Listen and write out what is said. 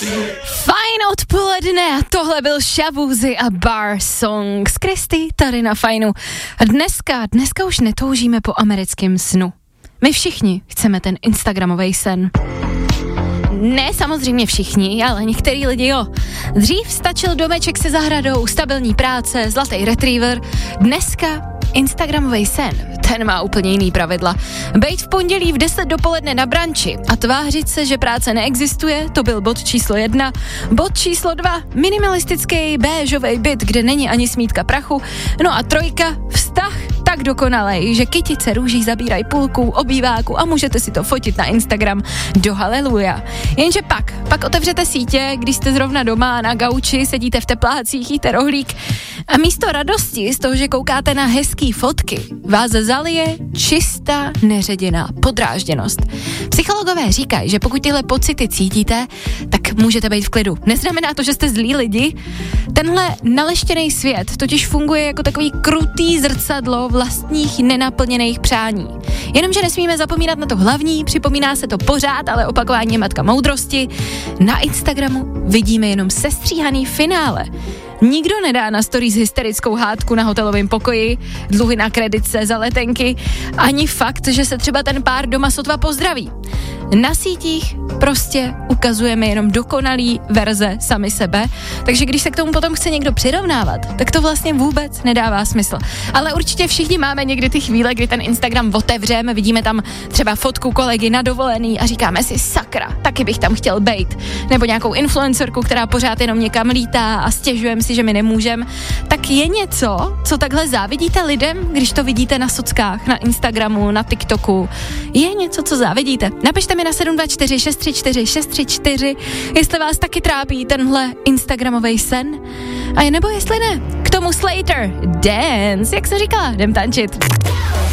Fajn odpoledne a tohle byl Shabuzi a Bar Song z Kristy tady na Fajnu. A dneska už netoužíme po americkém snu. My všichni chceme ten instagramový sen. Ne samozřejmě všichni, ale některý lidi jo. Dřív stačil domeček se zahradou, stabilní práce, zlatý retriever. Dneska instagramový sen, ten má úplně jiný pravidla. Bejt v pondělí v 10 dopoledne na branči a tvářit se, že práce neexistuje, to byl bod číslo 1. Bod číslo 2, minimalistický béžový byt, kde není ani smítka prachu. No a 3, vztah tak dokonalej, že kytice růží zabírají půlku obýváku a můžete si to fotit na Instagram do haleluja. Jenže pak otevřete sítě, když jste zrovna doma na gauči, sedíte v teplácích, jíte rohlík a místo radosti z toho, že koukáte na hezký fotky, vás zalije čistá neředěná podrážděnost. Psychologové říkají, že pokud tyhle pocity cítíte, tak můžete být v klidu. Neznamená to, že jste zlí lidi. Tenhle naleštěný svět totiž funguje jako takový krutý zrcadlo vlastních nenaplněných přání. Jenomže nesmíme zapomínat na to hlavní, připomíná se to pořád, ale opakování je matka moudrosti. Na Instagramu vidíme jenom sestříhaný finále. Nikdo nedá na stories hysterickou hádku na hotelovém pokoji, dluhy na kreditce za letenky, ani fakt, že se třeba ten pár doma sotva pozdraví. Na sítích prostě ukazujeme jenom dokonalý verze sami sebe, takže když se k tomu potom chce někdo přirovnávat, tak to vlastně vůbec nedává smysl. Ale určitě všichni máme někdy ty chvíle, kdy ten Instagram otevřeme, vidíme tam třeba fotku kolegy na dovolený a říkáme si sakra, taky bych tam chtěl bejt. Nebo nějakou influencerku, která pořád jenom někam lítá a stěžujeme si, že my nemůžeme. Tak je něco, co takhle závidíte lidem, když to vidíte na sockách, na Instagramu, na TikToku. Je něco, co závidíte. Napište mi na 724 634 634, jestli vás taky trápí tenhle instagramový sen. A nebo jestli ne, k tomu Slater, dance, jak se říkala, jdem tančit.